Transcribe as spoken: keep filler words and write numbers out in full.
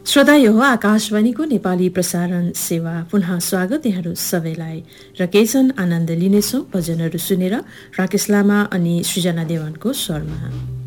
श्रोता यो हो आकाशवाणीको नेपाली प्रसारण सेवा। पुनः स्वागत यहाँहरू सबैलाई र केही क्षण आनन्द लिनेछौँ भजनहरू सुनेर राकेश लामा अनि सृजना देवानको स्वरमा।